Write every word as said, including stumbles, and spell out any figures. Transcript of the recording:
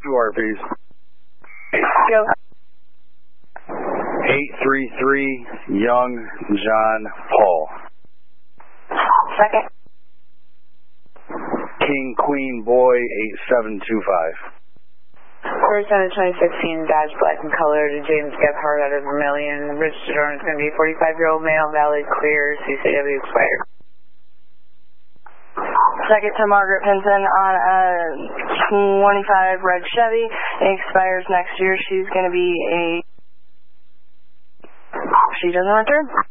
two R Ps. Go. eight three three, Young John Paul. Second. King Queen Boy, eight seven two five. First out of twenty sixteen Dodge Black in color to James Gebhardt out of Vermilion. Registered owner is going to be a forty-five-year-old male, valid, clear, C C W expired. Second to Margaret Pinson on a twenty-five red Chevy. It expires next year. She's going to be a... She doesn't return.